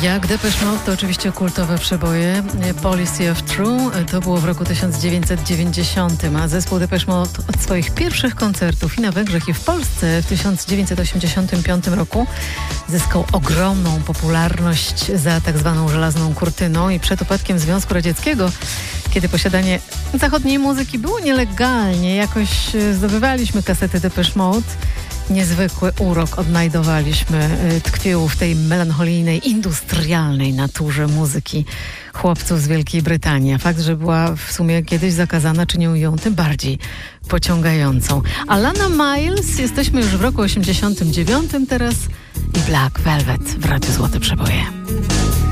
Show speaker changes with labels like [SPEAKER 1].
[SPEAKER 1] Jak Depeche Mode to oczywiście kultowe przeboje. Policy of True to było w roku 1990, a zespół Depeche Mode od swoich pierwszych koncertów i na Węgrzech i w Polsce w 1985 roku zyskał ogromną popularność za tak zwaną żelazną kurtyną i przed upadkiem Związku Radzieckiego, kiedy posiadanie zachodniej muzyki było nielegalnie, jakoś zdobywaliśmy kasety Depeche Mode. Niezwykły urok odnajdowaliśmy, tkwił w tej melancholijnej, industrialnej naturze muzyki chłopców z Wielkiej Brytanii. A fakt, że była w sumie kiedyś zakazana, czynił ją tym bardziej pociągającą. Alana Miles, jesteśmy już w roku 89 teraz i Black Velvet w Radiu Złote Przeboje.